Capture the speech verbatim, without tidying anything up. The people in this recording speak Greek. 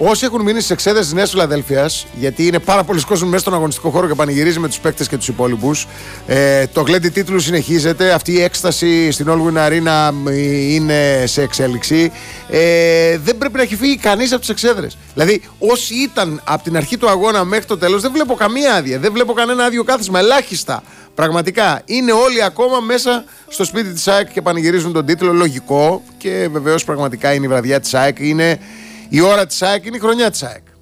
Όσοι έχουν μείνει στις εξέδρες της Νέας Φιλαδέλφειας, γιατί είναι πάρα πολλοί κόσμοι μέσα στον αγωνιστικό χώρο και πανηγυρίζει με τους παίκτες και τους υπόλοιπους, ε, το γλέντι τίτλου συνεχίζεται. Αυτή η έκσταση στην Allwyn Arena είναι σε εξέλιξη. Ε, δεν πρέπει να έχει φύγει κανείς από τις εξέδρες. Δηλαδή, όσοι ήταν από την αρχή του αγώνα μέχρι το τέλος, δεν βλέπω καμία άδεια, δεν βλέπω κανένα άδειο κάθισμα. Ελάχιστα. Πραγματικά είναι όλοι ακόμα μέσα στο σπίτι της ΑΕΚ και πανηγυρίζουν τον τίτλο. Λογικό, και βεβαίως πραγματικά είναι η βραδιά της ΑΕΚ, είναι η ώρα της ΑΕΚ, είναι η χρονιά της ΑΕΚ.